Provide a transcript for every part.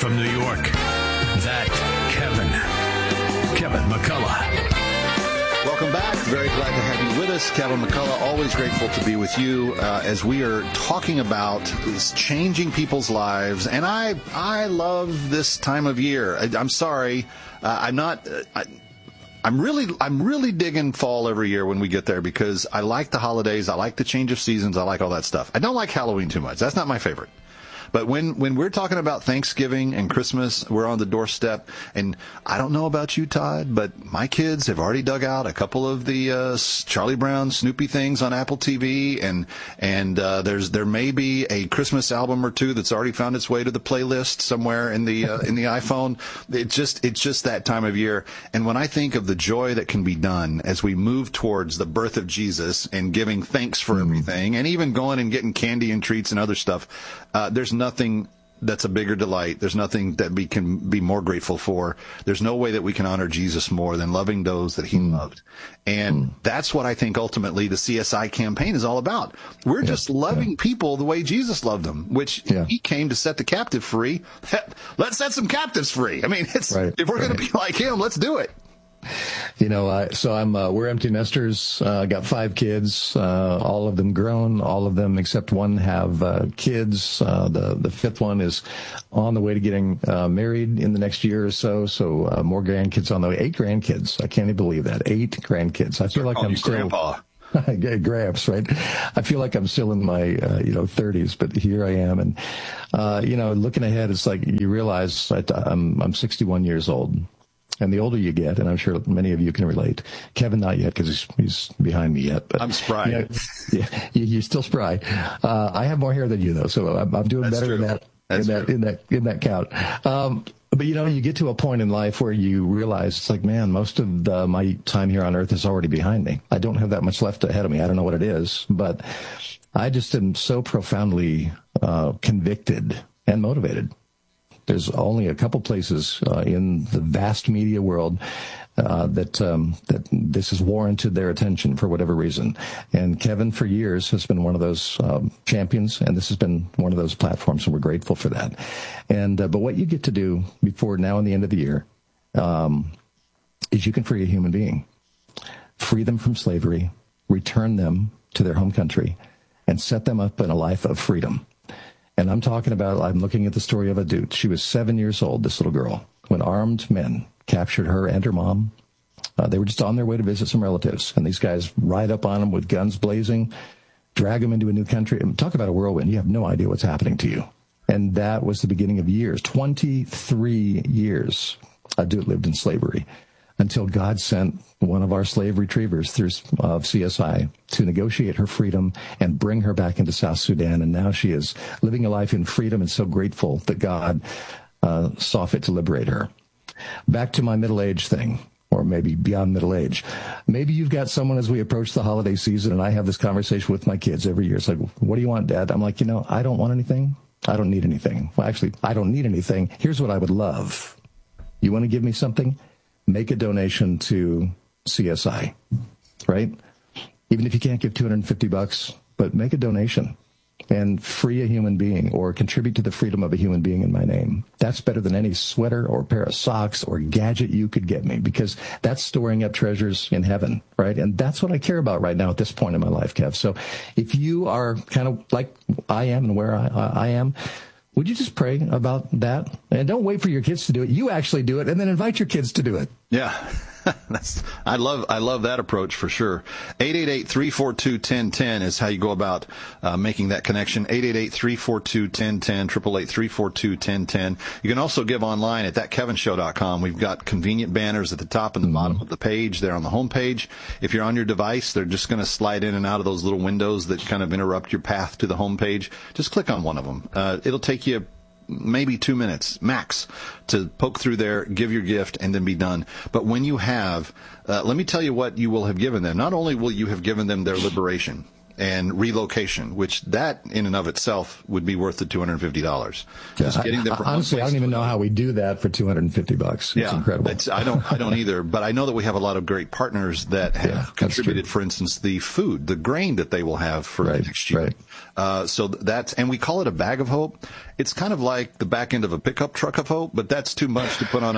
from New York, Kevin McCullough. Welcome back. Very glad to have you with us. Kevin McCullough, always grateful to be with you as we are talking about changing people's lives. And I love this time of year. I'm sorry. I'm really digging fall every year when we get there because I like the holidays. I like the change of seasons. I like all that stuff. I don't like Halloween too much. That's not my favorite. But when we're talking about Thanksgiving and Christmas, we're on the doorstep. And I don't know about you, Todd, but my kids have already dug out a couple of the Charlie Brown, Snoopy things on Apple TV, and there may be a Christmas album or two that's already found its way to the playlist somewhere in the iPhone. It's just that time of year. And when I think of the joy that can be done as we move towards the birth of Jesus and giving thanks for everything, and even going and getting candy and treats and other stuff, there's nothing that's a bigger delight. There's nothing that we can be more grateful for. There's no way that we can honor Jesus more than loving those that he loved. And that's what I think ultimately the CSI campaign is all about. We're just loving people the way Jesus loved them, which he came to set the captive free. Let's set some captives free. I mean, if we're going to be like him, let's do it. You know, we're empty nesters. Got 5 kids, all of them grown, all of them except one have kids. The 5th one is on the way to getting married in the next year or so. So more grandkids on the way. 8 grandkids. I can't even believe that. 8 grandkids. I feel like I'm still grandpa. Gramps, right? I feel like I'm still in my 30s, but here I am, and looking ahead, it's like you realize I'm 61 years old. And the older you get, and I'm sure many of you can relate, Kevin not yet because he's behind me yet. But I'm spry. You're still spry. I have more hair than you though, so I'm doing better in that count. But you get to a point in life where you realize it's like, man, most of my time here on earth is already behind me. I don't have that much left ahead of me. I don't know what it is, but I just am so profoundly convicted and motivated. There's only a couple places in the vast media world that this has warranted their attention for whatever reason. And Kevin, for years, has been one of those champions, and this has been one of those platforms, and we're grateful for that. And but what you get to do before now and the end of the year is you can free a human being, free them from slavery, return them to their home country, and set them up in a life of freedom. And I'm looking at the story of Adut. She was 7 years old, this little girl, when armed men captured her and her mom. They were just on their way to visit some relatives, and these guys ride up on them with guns blazing, drag them into a new country. And talk about a whirlwind. You have no idea what's happening to you. And that was the beginning of years. 23 years Adut lived in slavery until God sent one of our slave retrievers through CSI to negotiate her freedom and bring her back into South Sudan. And now she is living a life in freedom and so grateful that God saw fit to liberate her. Back to my middle age thing, or maybe beyond middle age. Maybe you've got someone as we approach the holiday season, and I have this conversation with my kids every year. It's like, what do you want, Dad? I'm like, I don't want anything. I don't need anything. Well, actually, I don't need anything. Here's what I would love. You want to give me something? Make a donation to CSI, right? Even if you can't give $250, but make a donation and free a human being or contribute to the freedom of a human being in my name. That's better than any sweater or pair of socks or gadget you could get me, because that's storing up treasures in heaven, right? And that's what I care about right now at this point in my life, Kev. So if you are kind of like I am and where I am, would you just pray about that? And don't wait for your kids to do it. You actually do it, and then invite your kids to do it. Yeah. I love that approach for sure. 888-342-1010 is how you go about making that connection. 888-342-1010, 888-342-1010. You can also give online at thatkevinshow.com. We've got convenient banners at the top and the bottom of the page there on the home page. If you're on your device, they're just going to slide in and out of those little windows that kind of interrupt your path to the home page. Just click on one of them. It'll take you maybe 2 minutes max to poke through there, give your gift, and then be done. But when you have, let me tell you what you will have given them. Not only will you have given them their liberation and relocation, which that in and of itself would be worth the $250. Just getting them from honestly, I don't even know how we do that for $250. It's incredible. I don't either, but I know that we have a lot of great partners that have contributed, for instance, the food, the grain that they will have for next year. Right. So that's, and we call it a bag of hope. It's kind of like the back end of a pickup truck of hope, but that's too much to put on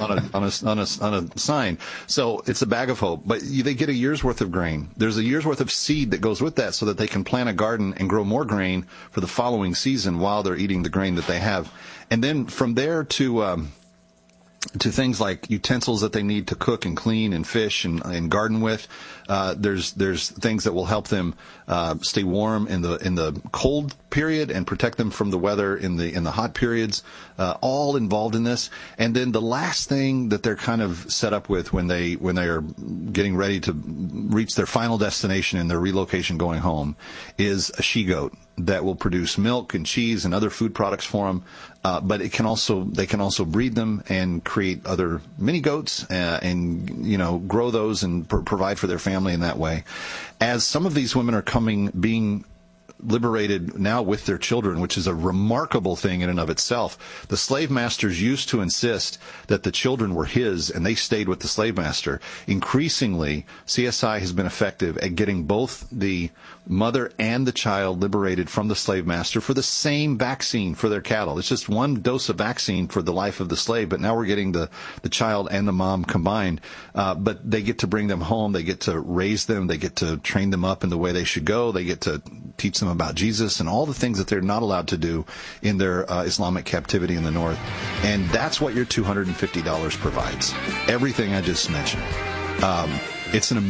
a sign. So it's a bag of hope, but they get a year's worth of grain. There's a year's worth of seed that goes with that so that they can plant a garden and grow more grain for the following season while they're eating the grain that they have. And then from there to things like utensils that they need to cook and clean and fish and garden with. There's things that will help them stay warm in the cold period and protect them from the weather in the hot periods. All involved in this. And then the last thing that they're kind of set up with when they are getting ready to reach their final destination in their relocation going home is a she-goat that will produce milk and cheese and other food products for them. But they can also breed them and create other mini goats and grow those and provide for their family in that way. As some of these women are being liberated now with their children, which is a remarkable thing in and of itself. The slave masters used to insist that the children were his and they stayed with the slave master. Increasingly, CSI has been effective at getting both the mother and the child liberated from the slave master for the same vaccine for their cattle. It's just one dose of vaccine for the life of the slave, but now we're getting the child and the mom combined. But they get to bring them home. They get to raise them. They get to train them up in the way they should go. They get to teach them about Jesus and all the things that they're not allowed to do in their Islamic captivity in the north. And that's what your $250 provides. Everything I just mentioned. It's an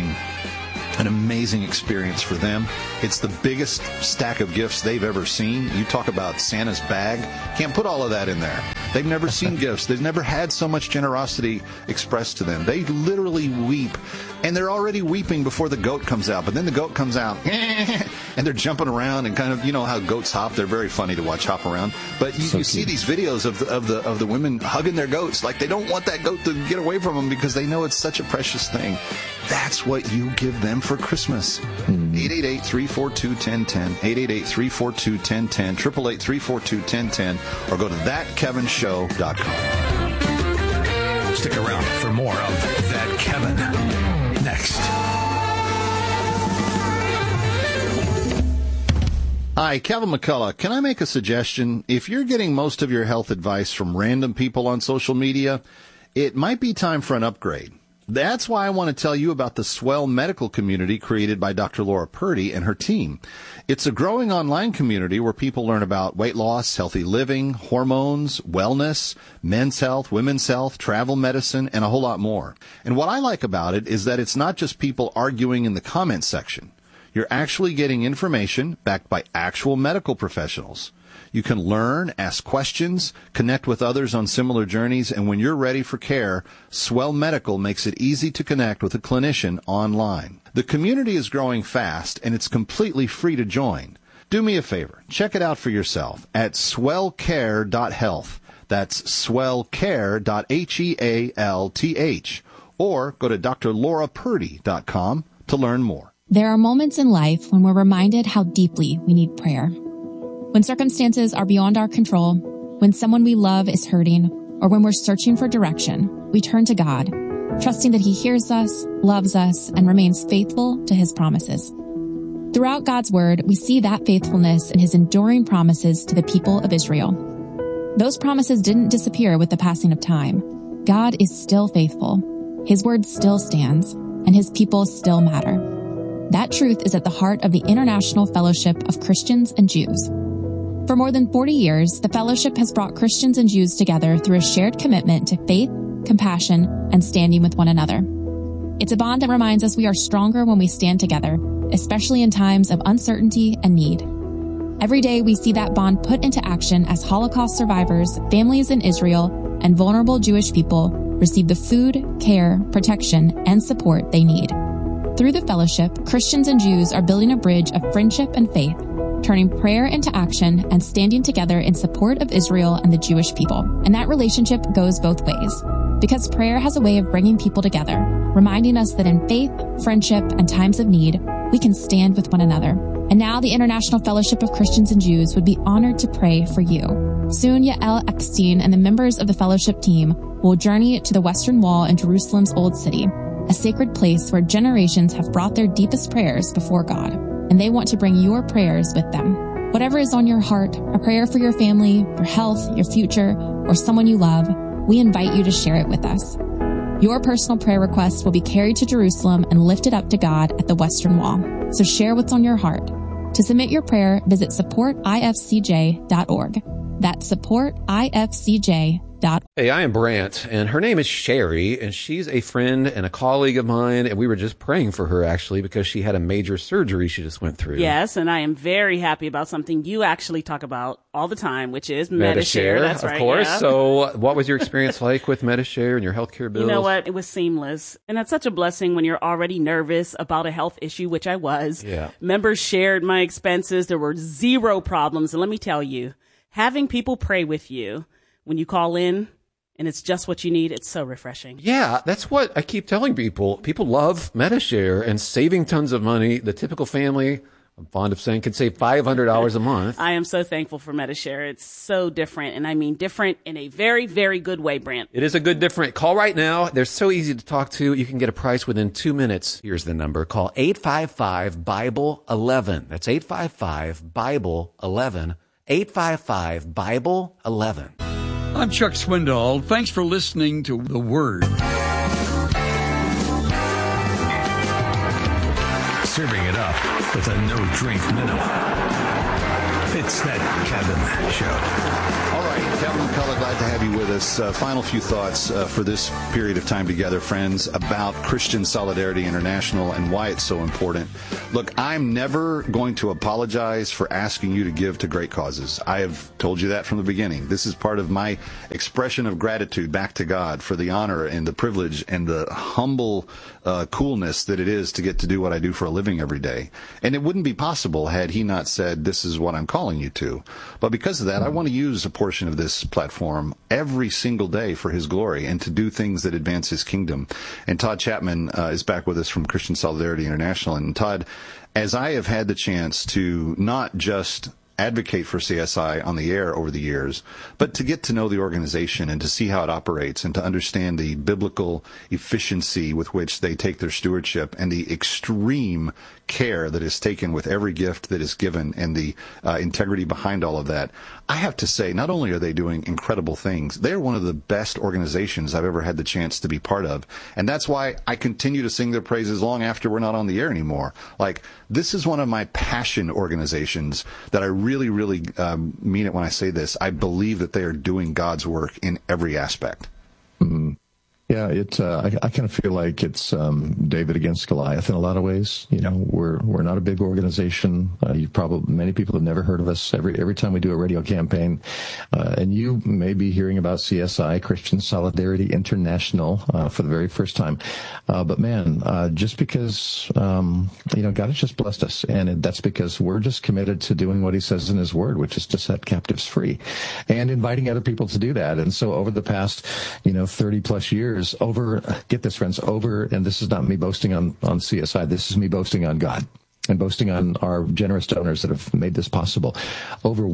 amazing experience for them. It's the biggest stack of gifts they've ever seen. You talk about Santa's bag. Can't put all of that in there. They've never seen gifts. They've never had so much generosity expressed to them. They literally weep. And they're already weeping before the goat comes out. But then the goat comes out, and they're jumping around and kind of, how goats hop. They're very funny to watch hop around. But you see these videos of the women hugging their goats like they don't want that goat to get away from them because they know it's such a precious thing. That's what you give them for Christmas. 888-342-1010, 888-342-1010, 888-342-1010, or go to thatkevinshow.com. Stick around for more of That Kevin next. Hi, Kevin McCullough. Can I make a suggestion? If you're getting most of your health advice from random people on social media, it might be time for an upgrade. That's why I want to tell you about the Swell Medical community created by Dr. Laura Purdy and her team. It's a growing online community where people learn about weight loss, healthy living, hormones, wellness, men's health, women's health, travel medicine, and a whole lot more. And what I like about it is that it's not just people arguing in the comments section. You're actually getting information backed by actual medical professionals. You can learn, ask questions, connect with others on similar journeys, and when you're ready for care, Swell Medical makes it easy to connect with a clinician online. The community is growing fast, and it's completely free to join. Do me a favor. Check it out for yourself at swellcare.health. That's swellcare.health. Or go to drlaurapurdy.com to learn more. There are moments in life when we're reminded how deeply we need prayer. When circumstances are beyond our control, when someone we love is hurting, or when we're searching for direction, we turn to God, trusting that He hears us, loves us, and remains faithful to His promises. Throughout God's Word, we see that faithfulness in His enduring promises to the people of Israel. Those promises didn't disappear with the passing of time. God is still faithful. His Word still stands, and His people still matter. That truth is at the heart of the International Fellowship of Christians and Jews. For more than 40 years, the fellowship has brought Christians and Jews together through a shared commitment to faith, compassion, and standing with one another. It's a bond that reminds us we are stronger when we stand together, especially in times of uncertainty and need. Every day we see that bond put into action as Holocaust survivors, families in Israel, and vulnerable Jewish people receive the food, care, protection, and support they need. Through the fellowship, Christians and Jews are building a bridge of friendship and faith, turning prayer into action and standing together in support of Israel and the Jewish people. And that relationship goes both ways, because prayer has a way of bringing people together, reminding us that in faith, friendship, and times of need, we can stand with one another. And now the International Fellowship of Christians and Jews would be honored to pray for you. Soon, Yael Eckstein and the members of the fellowship team will journey to the Western Wall in Jerusalem's Old City, a sacred place where generations have brought their deepest prayers before God. And they want to bring your prayers with them. Whatever is on your heart, a prayer for your family, your health, your future, or someone you love, we invite you to share it with us. Your personal prayer requests will be carried to Jerusalem and lifted up to God at the Western Wall. So share what's on your heart. To submit your prayer, visit supportifcj.org. That's supportifcj.org. Hey, I am Brant, and her name is Sherry, and she's a friend and a colleague of mine, and we were just praying for her, actually, because she had a major surgery she just went through. Yes, and I am very happy about something you actually talk about all the time, which is Medi-Share. That's right, of course. Yeah. So what was your experience like with Medi-Share and your healthcare bills? You know what? It was seamless. And that's such a blessing when you're already nervous about a health issue, which I was. Yeah. Members shared my expenses. There were zero problems. And let me tell you, having people pray with you when you call in, and it's just what you need, it's so refreshing. Yeah, that's what I keep telling people. People love Medi-Share and saving tons of money. The typical family, I'm fond of saying, can save $500 a month. I am so thankful for Medi-Share. It's so different, and I mean different in a very, very good way, Brant. It is a good different. Call right now. They're so easy to talk to. You can get a price within 2 minutes. Here's the number. Call 855-BIBLE-11. That's 855-BIBLE-11. 855-BIBLE-11. I'm Chuck Swindoll. Thanks for listening to The Word. Serving it up with a no-drink minimum. It's that Kevin Show. All right, Kevin McCullough, glad to have you with us. Final few thoughts for this period of time together, friends, about Christian Solidarity International and why it's so important. Look, I'm never going to apologize for asking you to give to great causes. I have told you that from the beginning. This is part of my expression of gratitude back to God for the honor and the privilege and the humble coolness that it is to get to do what I do for a living every day. And it wouldn't be possible had he not said, this is what I'm calling you to. But because of that, I want to use a portion of this platform every single day for his glory and to do things that advance his kingdom. And Todd Chapman is back with us from Christian Solidarity International. And Todd, as I have had the chance to not just advocate for CSI on the air over the years, but to get to know the organization and to see how it operates and to understand the biblical efficiency with which they take their stewardship and the extreme care that is taken with every gift that is given and the integrity behind all of that, I have to say, not only are they doing incredible things, they're one of the best organizations I've ever had the chance to be part of. And that's why I continue to sing their praises long after we're not on the air anymore. Like, this is one of my passion organizations that I really, really mean it when I say this. I believe that they are doing God's work in every aspect. Mm-hmm. Yeah, I kind of feel like it's David against Goliath in a lot of ways. You know, we're not a big organization. Many people have never heard of us. Every time we do a radio campaign, and you may be hearing about CSI, Christian Solidarity International, for the very first time. But man, just because God has just blessed us, and that's because we're just committed to doing what He says in His Word, which is to set captives free, and inviting other people to do that. And so over the past 30 plus years. Get this, friends, and this is not me boasting on CSI, this is me boasting on God and boasting on our generous donors that have made this possible. Over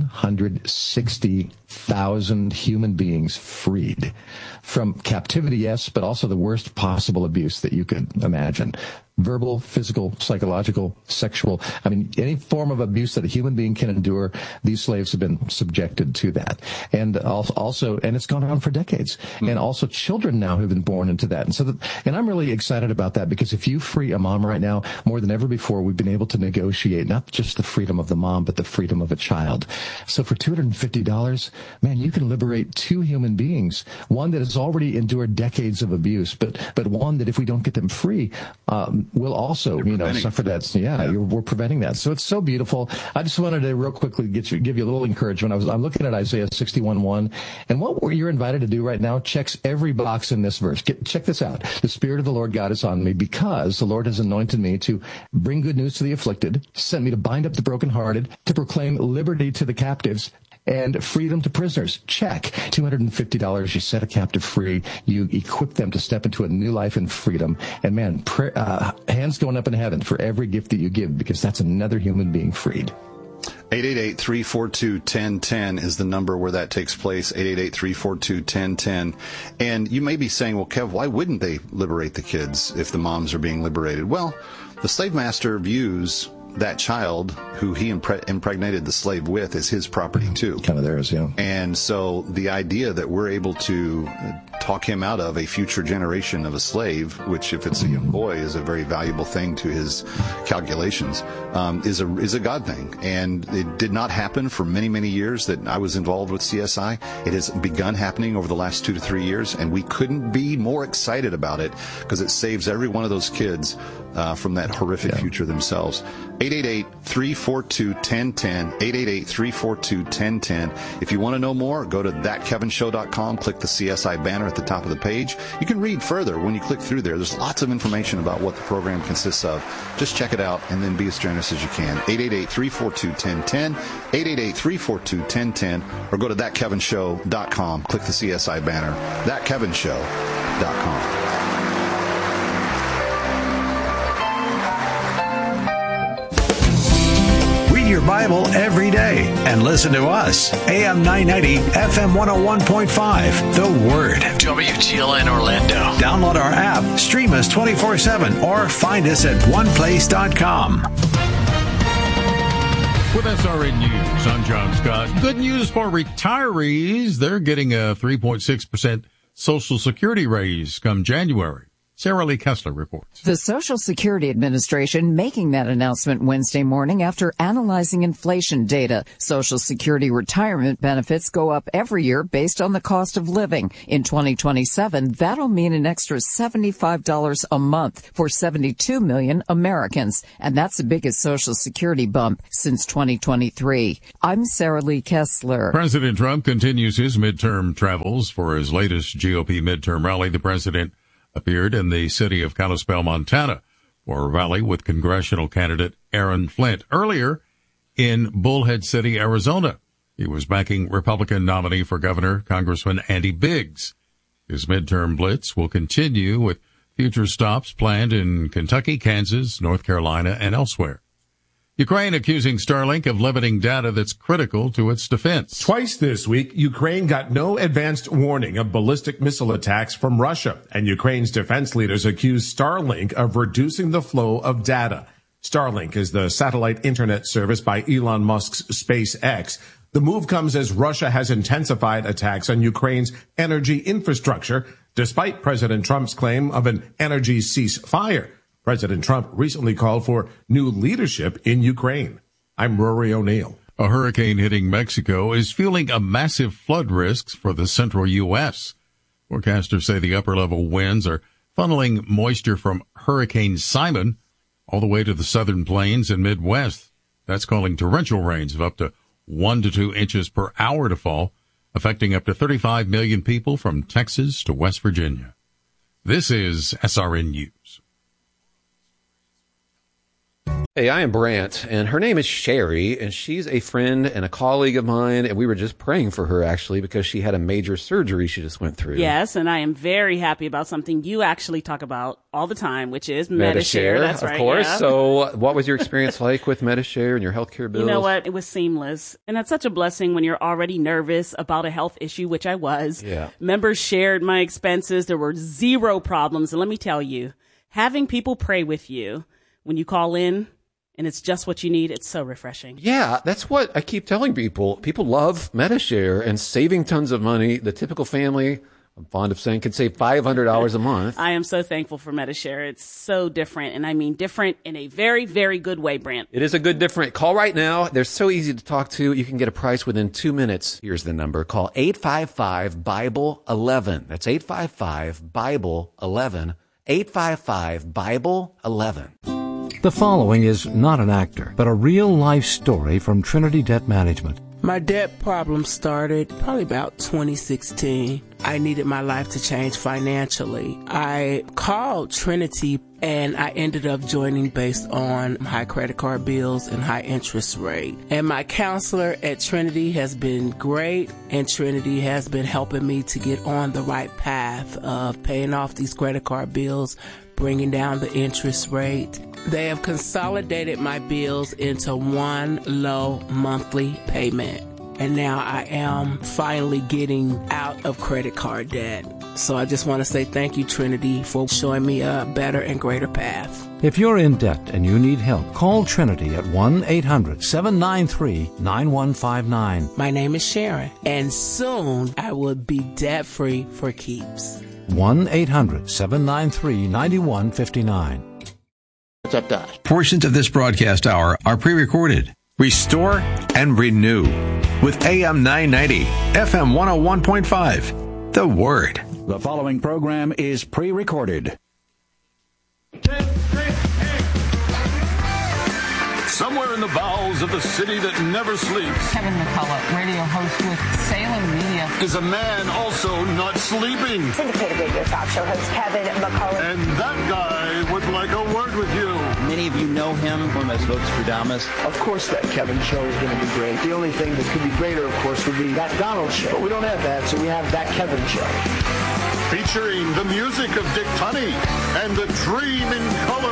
160,000 human beings freed from captivity, yes, but also the worst possible abuse that you could imagine. Verbal, physical, psychological, sexual. I mean, any form of abuse that a human being can endure, these slaves have been subjected to that. And also, and it's gone on for decades. Mm-hmm. And also children now have been born into that. And I'm really excited about that, because if you free a mom right now, more than ever before, we've been able to negotiate not just the freedom of the mom, but the freedom of a child. So for $250, man, you can liberate two human beings. One that has already endured decades of abuse, but one that if we don't get them free, will also, suffer that. We're preventing that. So it's so beautiful. I just wanted to real quickly give you a little encouragement. I'm looking at Isaiah 61:1, and what you're invited to do right now checks every box in this verse. Check this out. The Spirit of the Lord God is on me, because the Lord has anointed me to bring good news to the afflicted, sent me to bind up the brokenhearted, to proclaim liberty to the captives, and freedom to prisoners. Check. $250, you set a captive free. You equip them to step into a new life in freedom. And man, hands going up in heaven for every gift that you give, because that's another human being freed. 888-342-1010 is the number where that takes place, 888-342-1010. And you may be saying, well, Kev, why wouldn't they liberate the kids if the moms are being liberated? Well, the slave master views that child who he impregnated the slave with is his property too. Kind of theirs, yeah. And so the idea that we're able to talk him out of a future generation of a slave, which if it's a young boy is a very valuable thing to his calculations, is a God thing. And it did not happen for many, many years that I was involved with CSI. It has begun happening over the last 2 to 3 years, and we couldn't be more excited about it because it saves every one of those kids from that horrific future themselves. 888-342-1010, 888-342-1010. If you want to know more, go to thatkevinshow.com, click the CSI banner at the top of the page. You can read further when you click through there. There's lots of information about what the program consists of. Just check it out and then be as generous as you can. 888-342-1010, 888-342-1010, or go to thatkevinshow.com, click the CSI banner, thatkevinshow.com. Your Bible every day and listen to us. AM 990, FM 101.5. The Word. WGLN Orlando. Download our app, stream us 24/7, or find us at oneplace.com. With SRN News, I'm John Scott. Good news for retirees. They're getting a 3.6% Social Security raise come January. Sarah Lee Kessler reports. The Social Security Administration making that announcement Wednesday morning after analyzing inflation data. Social Security retirement benefits go up every year based on the cost of living. In 2027, that'll mean an extra $75 a month for 72 million Americans. And that's the biggest Social Security bump since 2023. I'm Sarah Lee Kessler. President Trump continues his midterm travels. For his latest GOP midterm rally, the president appeared in the city of Kalispell, Montana, for a rally with congressional candidate Aaron Flint. Earlier, in Bullhead City, Arizona, he was backing Republican nominee for governor, Congressman Andy Biggs. His midterm blitz will continue with future stops planned in Kentucky, Kansas, North Carolina, and elsewhere. Ukraine accusing Starlink of limiting data that's critical to its defense. Twice this week, Ukraine got no advanced warning of ballistic missile attacks from Russia, and Ukraine's defense leaders accused Starlink of reducing the flow of data. Starlink is the satellite internet service by Elon Musk's SpaceX. The move comes as Russia has intensified attacks on Ukraine's energy infrastructure, despite President Trump's claim of an energy ceasefire. President Trump recently called for new leadership in Ukraine. I'm Rory O'Neill. A hurricane hitting Mexico is fueling a massive flood risks for the central U.S. Forecasters say the upper-level winds are funneling moisture from Hurricane Simon all the way to the southern plains and Midwest. That's calling torrential rains of up to 1 to 2 inches per hour to fall, affecting up to 35 million people from Texas to West Virginia. This is SRN News. Hey, I am Brant, and her name is Sherry, and she's a friend and a colleague of mine, and we were just praying for her, actually, because she had a major surgery she just went through. Yes, and I am very happy about something you actually talk about all the time, which is Medi-Share. That's right, of course. Yeah. So what was your experience like with Medi-Share and your healthcare bills? You know what? It was seamless. And that's such a blessing when you're already nervous about a health issue, which I was. Yeah. Members shared my expenses. There were zero problems. And let me tell you, having people pray with you when you call in, and it's just what you need, it's so refreshing. Yeah, that's what I keep telling people. People love Medi-Share and saving tons of money. The typical family, I'm fond of saying, can save $500 a month. I am so thankful for Medi-Share. It's so different, and I mean different in a very, very good way, Brant. It is a good different. Call right now. They're so easy to talk to. You can get a price within 2 minutes. Here's the number. Call 855-BIBLE-11. That's 855-BIBLE-11. 855-BIBLE-11. The following is not an actor, but a real-life story from Trinity Debt Management. My debt problem started probably about 2016. I needed my life to change financially. I called Trinity and I ended up joining based on high credit card bills and high interest rate. And my counselor at Trinity has been great, and Trinity has been helping me to get on the right path of paying off these credit card bills, bringing down the interest rate. They have consolidated my bills into one low monthly payment. And now I am finally getting out of credit card debt. So I just want to say thank you, Trinity, for showing me a better and greater path. If you're in debt and you need help, call Trinity at 1-800-793-9159. My name is Sharon, and soon I will be debt-free for keeps. 1-800-793-9159. What's up, Doc? Portions of this broadcast hour are pre-recorded. Restore and renew with AM 990, FM 101.5. The Word. The following program is pre-recorded. Somewhere in the bowels of the city that never sleeps, Kevin McCullough, radio host with Salem Media, is a man also not sleeping. Syndicated radio talk show host Kevin McCullough. And that guy would like a word with you. Many of you know him from his books for Damas. Of course that Kevin show is going to be great. The only thing that could be greater, of course, would be that Donald show. But we don't have that, so we have that Kevin show. Featuring the music of Dick Tunney and the Dream in Color